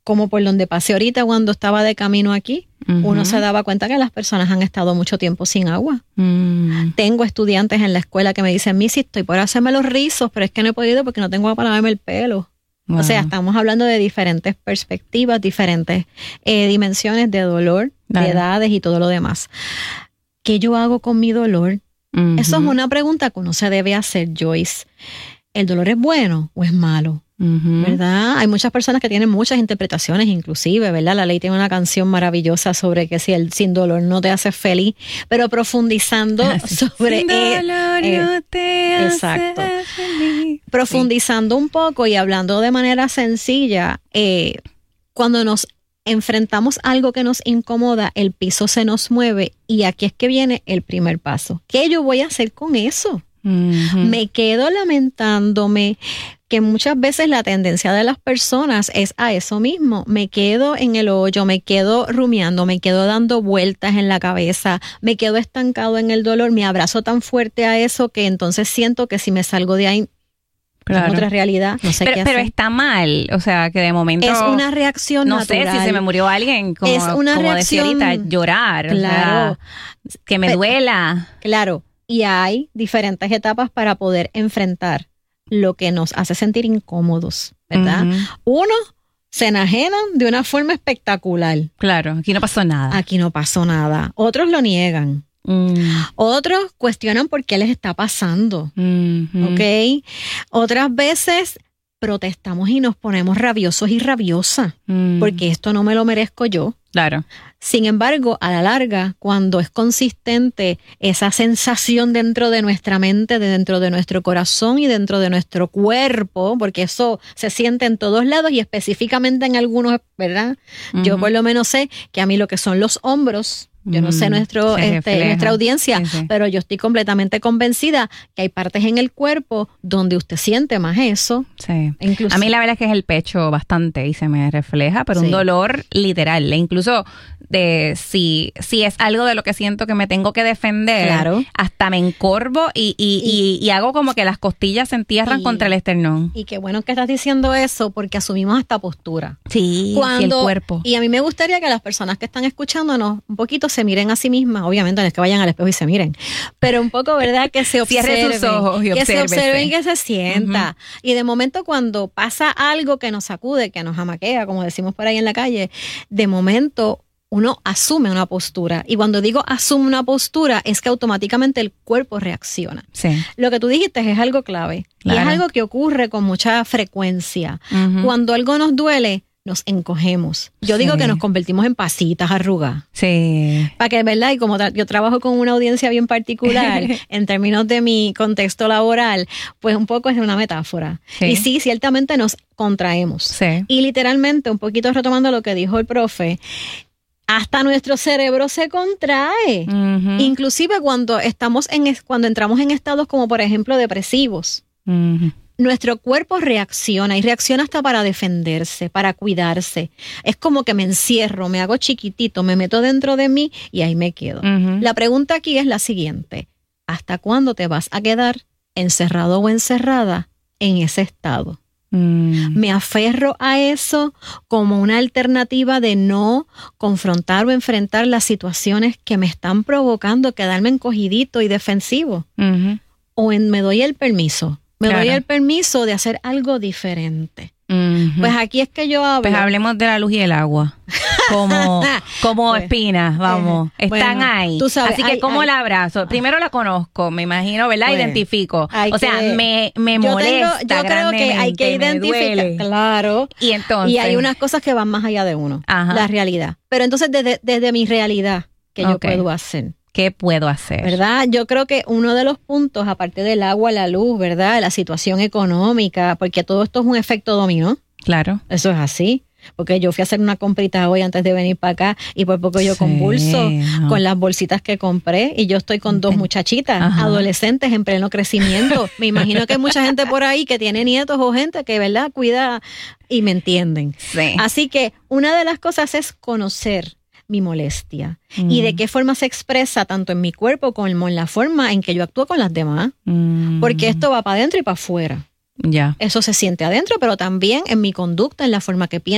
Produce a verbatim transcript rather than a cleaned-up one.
como por donde pasé ahorita cuando estaba de camino aquí, uh-huh. uno se daba cuenta que las personas han estado mucho tiempo sin agua. Uh-huh. Tengo estudiantes en la escuela que me dicen, Missy, estoy por hacerme los rizos, pero es que no he podido porque no tengo agua para lavarme el pelo. Wow. O sea, estamos hablando de diferentes perspectivas, diferentes eh, dimensiones de dolor, Dale. de edades y todo lo demás. ¿Qué yo hago con mi dolor? Uh-huh. Eso es una pregunta que uno se debe hacer, Joyce. ¿El dolor es bueno o es malo? Uh-huh. ¿Verdad? Hay muchas personas que tienen muchas interpretaciones, inclusive, ¿verdad? La Ley tiene una canción maravillosa sobre que si el sin dolor no te hace feliz, pero profundizando sobre sin dolor eh, no te exacto. hace feliz. Profundizando sí. un poco y hablando de manera sencilla, eh, cuando nos enfrentamos a algo que nos incomoda, el piso se nos mueve y aquí es que viene el primer paso. ¿Qué yo voy a hacer con eso? Uh-huh. Me quedo lamentándome, que muchas veces la tendencia de las personas es a eso mismo. Me quedo en el hoyo, me quedo rumiando, me quedo dando vueltas en la cabeza, me quedo estancado en el dolor, me abrazo tan fuerte a eso que entonces siento que si me salgo de ahí, claro. es otra realidad, no sé pero, qué pero hacer. Está mal, o sea, que de momento... Es una reacción no natural. No sé si se me murió alguien, como, es una como reacción, decía ahorita, llorar, claro, o sea, que me pero, duela. Claro. Y hay diferentes etapas para poder enfrentar lo que nos hace sentir incómodos, ¿verdad? Uh-huh. Uno, se enajenan de una forma espectacular. Claro, aquí no pasó nada. Aquí no pasó nada. Otros lo niegan. Mm. Otros cuestionan por qué les está pasando. Uh-huh. ¿Ok? Otras veces protestamos y nos ponemos rabiosos y rabiosas mm. porque esto no me lo merezco yo. Claro. Sin embargo, a la larga, cuando es consistente esa sensación dentro de nuestra mente, de dentro de nuestro corazón y dentro de nuestro cuerpo, porque eso se siente en todos lados y específicamente en algunos, ¿verdad? Uh-huh. Yo por lo menos sé que a mí lo que son los hombros, yo no sé nuestro, este, nuestra audiencia, sí, sí. pero yo estoy completamente convencida que hay partes en el cuerpo donde usted siente más eso. Sí. Incluso, a mí la verdad es que es el pecho bastante y se me refleja, pero sí. un dolor literal. Incluso de si, si es algo de lo que siento que me tengo que defender, claro. hasta me encorvo y, y, y, y, y hago como que las costillas se entierran y, contra el esternón. Y qué bueno que estás diciendo eso porque asumimos esta postura. Sí, Cuando, y el cuerpo. Y a mí me gustaría que las personas que están escuchándonos un poquito se miren a sí mismas, obviamente no es que vayan al espejo y se miren, pero un poco, ¿verdad? Que se observen, cierre sus ojos y que se observen y que se sienta. Uh-huh. Y de momento cuando pasa algo que nos sacude, que nos amaquea, como decimos por ahí en la calle, de momento uno asume una postura. Y cuando digo asume una postura, es que automáticamente el cuerpo reacciona. Sí. Lo que tú dijiste es algo clave. Claro. Y es algo que ocurre con mucha frecuencia. Uh-huh. Cuando algo nos duele, nos encogemos. Yo sí. digo que nos convertimos en pasitas arrugadas. Sí. Para que, ¿verdad? Y como tra- yo trabajo con una audiencia bien particular, en términos de mi contexto laboral, pues un poco es una metáfora. Sí. Y sí, ciertamente nos contraemos. Sí. Y literalmente, un poquito retomando lo que dijo el profe, hasta nuestro cerebro se contrae. Uh-huh. Inclusive cuando estamos en cuando entramos en estados como, por ejemplo, depresivos. Uh-huh. Nuestro cuerpo reacciona y reacciona hasta para defenderse, para cuidarse. Es como que me encierro, me hago chiquitito, me meto dentro de mí y ahí me quedo. Uh-huh. La pregunta aquí es la siguiente. ¿Hasta cuándo te vas a quedar encerrado o encerrada en ese estado? Mm. Me aferro a eso como una alternativa de no confrontar o enfrentar las situaciones que me están provocando quedarme encogidito y defensivo. Uh-huh. O en, me doy el permiso. Me claro. doy el permiso de hacer algo diferente. Uh-huh. Pues aquí es que yo hablo. Pues hablemos de la luz y el agua. Como, como pues, espinas, vamos. Eh, Están bueno, ahí. Tú sabes, Así que, hay, ¿cómo hay, la abrazo? Primero la conozco, me imagino, ¿verdad? Pues, Identifico. O sea, que, me, me yo molesta. Tengo, yo creo que hay que identificar. Claro. Y entonces. Y hay unas cosas que van más allá de uno. Ajá. La realidad. Pero entonces, desde, desde mi realidad, ¿qué okay. yo puedo hacer? ¿Qué puedo hacer? ¿Verdad? Yo creo que uno de los puntos, aparte del agua, la luz, ¿verdad? La situación económica, porque todo esto es un efecto dominó. Claro. Eso es así. Porque yo fui a hacer una comprita hoy antes de venir para acá y por poco yo sí, convulso no. con las bolsitas que compré y yo estoy con dos muchachitas, Ajá. adolescentes en pleno crecimiento. Me imagino que hay mucha gente por ahí que tiene nietos o gente que, ¿verdad? Cuida y me entienden. Sí. Así que una de las cosas es conocer mi molestia mm. y de qué forma se expresa tanto en mi cuerpo como en la forma en que yo actúo con las demás. Mm. Porque esto va para adentro y para afuera. Ya. Eso se siente adentro, pero también en mi conducta, en la forma que pienso.